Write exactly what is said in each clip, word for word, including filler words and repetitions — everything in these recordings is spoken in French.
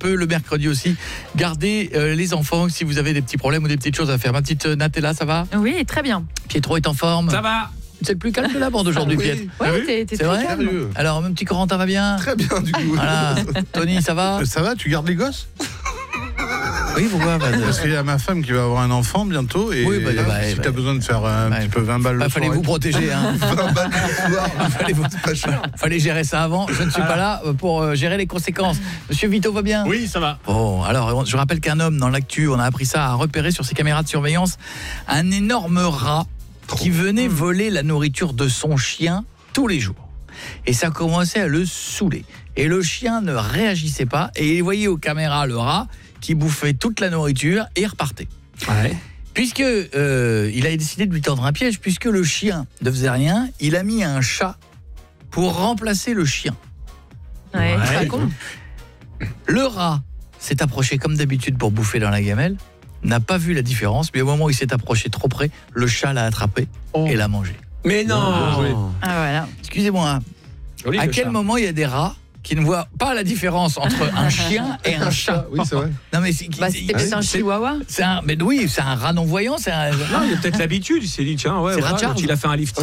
peu le mercredi aussi. Gardez euh, les enfants si vous avez des petits problèmes ou des petites choses à faire. Ma petite euh, Natella, ça va? Oui, très bien. Pietro est en forme? Ça va. C'est le plus calme de la bande aujourd'hui, oui. Pietro. Ouais, t'es, t'es C'est très vrai calme. Alors, mon petit Corentin va bien? Très bien du coup. Voilà. Tony, ça va? Euh, Ça va, tu gardes les gosses? Oui, pourquoi? Bah, Parce qu'il y a ma femme qui va avoir un enfant bientôt et Oui, bah, euh, bah, si bah, tu as besoin de faire un bah, petit peu vingt balles bah, le fallait soir vous et- protéger, hein. vingt balles le soir. fallait, vous... C'est pas cher. fallait gérer ça avant. Je ne suis pas là pour euh, gérer les conséquences. Monsieur Vito va bien? Oui, ça va. Bon, alors je rappelle qu'un homme dans l'actu, on a appris ça, a repéré sur ses caméras de surveillance un énorme rat qui venait voler la nourriture de son chien tous les jours. Et ça commençait à le saouler. Et le chien ne réagissait pas et il voyait aux caméras le rat qui bouffait toute la nourriture et repartait. Ouais. Puisque euh, il a décidé de lui tendre un piège, puisque le chien ne faisait rien, il a mis un chat pour remplacer le chien. Ouais, c'est Ouais. pas con. Le rat s'est approché comme d'habitude pour bouffer dans la gamelle, n'a pas vu la différence, mais au moment où il s'est approché trop près, le chat l'a attrapé et l'a mangé. Mais non. Ah voilà. Excusez-moi, Joli, à le quel chat. moment il y a des rats qui ne voient pas la différence entre un chien et un chat? Oui, c'est vrai. Non mais c'est Bah, c'était peut-être un chihuahua. c'est un mais oui, c'est un rat non voyant, c'est un Non, il y a peut-être l'habitude, il s'est dit tiens ouais, C'est voilà, Ratchard. donc il a fait un lifting.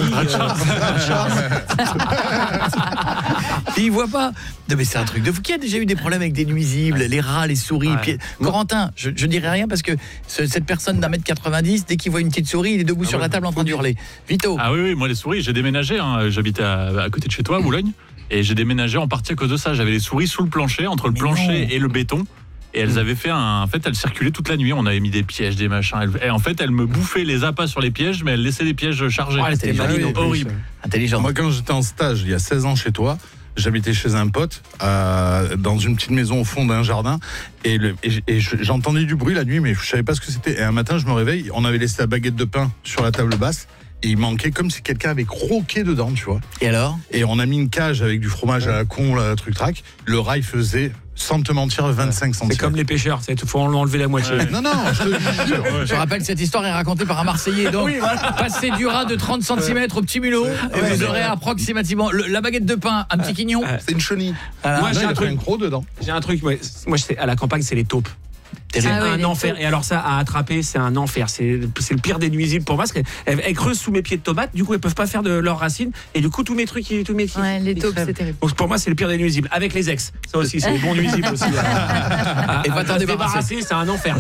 il voit pas. Non mais c'est un truc de fou. Qui a déjà eu des problèmes avec des nuisibles, les rats, les souris, Ouais. puis Corentin, je je dirais rien parce que ce- cette personne d'un mètre quatre-vingt-dix, dès qu'il voit une petite souris, il est debout sur la table en train d'hurler. Vito. Ah oui, oui, moi les souris, j'ai déménagé, hein. J'habitais à, à côté de chez toi, à Boulogne, et j'ai déménagé en partie à cause de ça. J'avais les souris sous le plancher, entre le Mais plancher non. et le béton, et elles avaient fait un... En fait, elles circulaient toute la nuit, on avait mis des pièges, des machins, elles- et en fait, elles me bouffaient les appâts sur les pièges, mais elles laissaient les pièges chargés. Oh, elles étaient C'était malines, horrible. Intelligent. Moi, quand j'étais en stage, il y a seize ans chez toi, j'habitais chez un pote, euh, dans une petite maison au fond d'un jardin, et, le, et, j- et je- j'entendais du bruit la nuit, mais je savais pas ce que c'était. Et un matin, je me réveille, on avait laissé la baguette de pain sur la table basse, et il manquait comme si quelqu'un avait croqué dedans, tu vois. Et alors? Et on a mis une cage avec du fromage à la con, là, truc trac. Le rat, il faisait, sans te mentir, vingt-cinq C'est centimètres. comme les pêcheurs, il faut en enlever la moitié. Non, non, je te jure. Je rappelle, cette histoire est racontée par un Marseillais. Donc, passez du rat de trente centimètres au petit mulot et Ouais, vous mais- aurez approximativement le- la baguette de pain, un petit quignon. Ouais. C'est une chenille. Voilà. Moi, Là, j'ai il un a truc. fait un croc dedans. J'ai un truc, moi, moi je sais, à la campagne, c'est les taupes. C'est Terrible. Ah ouais, un les enfer. taupes. Et alors ça, à attraper, c'est un enfer. C'est c'est le pire des nuisibles pour moi, parce qu'elles elles creusent sous mes pieds de tomates. Du coup, elles peuvent pas faire de leurs racines. Et du coup, tous mes trucs, ils- tous mes Ouais, les ils taupes, crèvent. c'est terrible. Donc pour moi, c'est le pire des nuisibles. Avec les ex, ça aussi, c'est les bons nuisibles aussi. À- Et va à- t'en à se débarrasser. c'est un enfer.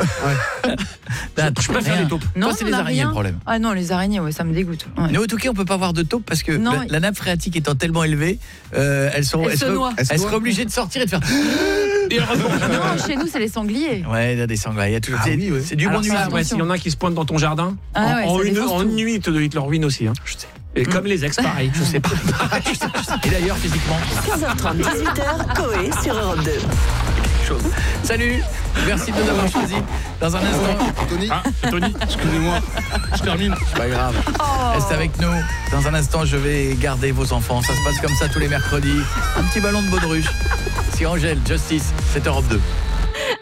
Là, Je préfère rien. les taupes. Non, Toi, c'est on les a araignées rien. le problème. Ah non, les araignées, ouais, ça me dégoûte. Ouais. Mais au Touquet, on peut pas avoir de taupes parce que Non, la, la nappe phréatique étant tellement élevée, euh, elles sont, Elles se seraient- noient. elles Elles se seraient noient. obligées de sortir et de faire. Et elles remontent. Non, chez nous, c'est les sangliers. Ouais, il y a des sangliers. Il y a toujours. Ah c'est oui, ouais. c'est du bon Alors ça, nuisible. ouais, s'il y en a un qui se pointe dans ton jardin, Ah en, ouais, en ça une, défonce en tout. une nuit, il te, il te le ruine aussi. Hein. Je sais. Et comme les ex, pareil. Je sais pas. Je sais, je sais. Et d'ailleurs, physiquement, quinze heures trente, dix-huit heures, Coé sur Europe deux. quelque chose. Salut, merci de nous avoir choisis. Dans un instant, Tony. Ah, c'est Tony. Excusez-moi, je termine. c'est pas grave. Reste avec nous. Dans un instant, je vais garder vos enfants. Ça se passe comme ça tous les mercredis. Un petit ballon de baudruche. Si Angèle, Justice, c'est Europe deux.